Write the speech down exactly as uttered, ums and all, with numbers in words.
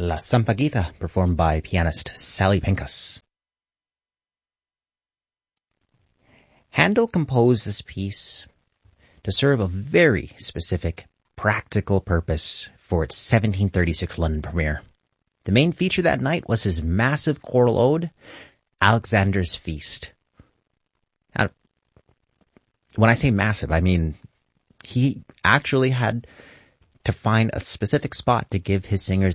La Sampaguita, performed by pianist Sally Pincus. Handel composed this piece to serve a very specific, practical purpose for its seventeen thirty-six London premiere. The main feature that night was his massive choral ode, Alexander's Feast. Now, when I say massive, I mean he actually had to find a specific spot to give his singers